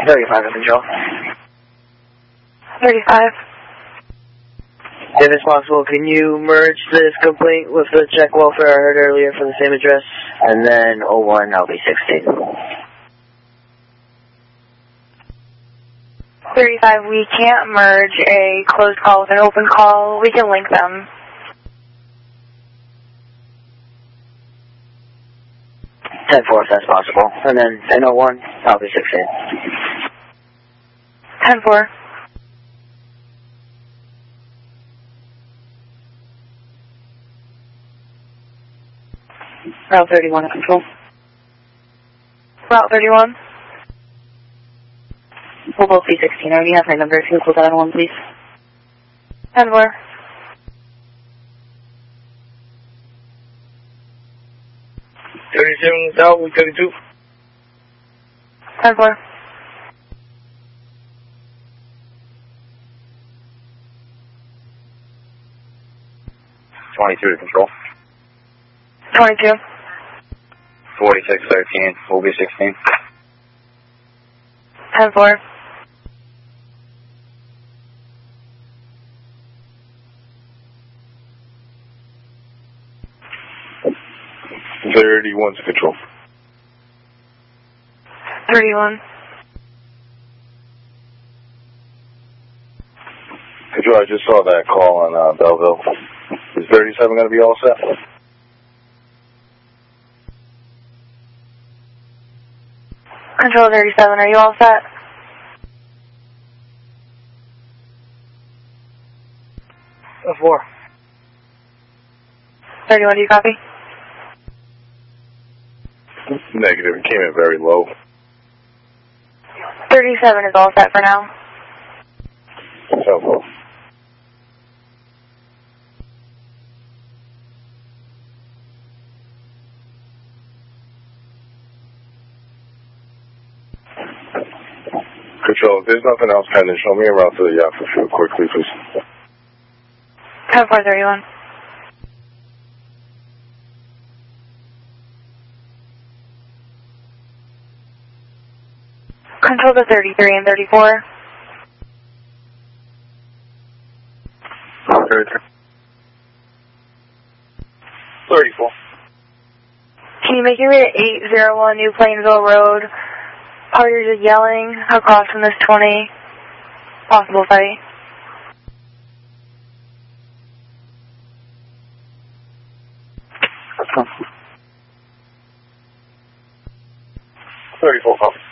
35 in control. 35. If it's possible, can you merge this complaint with the check welfare I heard earlier for the same address? And then 01 LB16. 35, we can't merge a closed call with an open call. We can link them. 10-4 if that's possible. And then 01 LB16. 10-4. Route 31 in control. Route 31. Mobile C16, I already have my number. If you can close that on one, please. 10-4. South, 32. 10-4. 22 to control. 22. 4613, OB16. 10-4. 31 to control. 31. Control, I just saw that call on Belleville. Is 37 going to be all set? Control 37, are you all set? A 4. 31, do you copy? Negative. It came in very low. 37 is all set for now. Helpful. Control, if there's nothing else pending, show me around to the Yaffa field quickly, please. 10-4-31. Control to 33 and 34. 34. Can you make your way to 801 New Plainsville Road? Parties are yelling across from this 20. Possible fight. Thirty-four.